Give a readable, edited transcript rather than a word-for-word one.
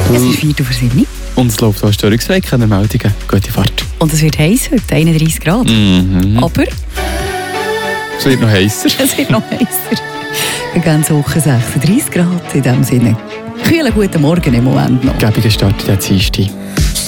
Es ist 4:07. Und es läuft auch Störungsweg an den Meldungen. Gute Fahrt. Und es wird heiß heute, 31 Grad. Aber es wird noch heißer. Es wird noch heißer. Eine ganze Woche 36 Grad in diesem Sinne. Kühlen guten Morgen im Moment noch. Gäbiger Start in der Dienstag.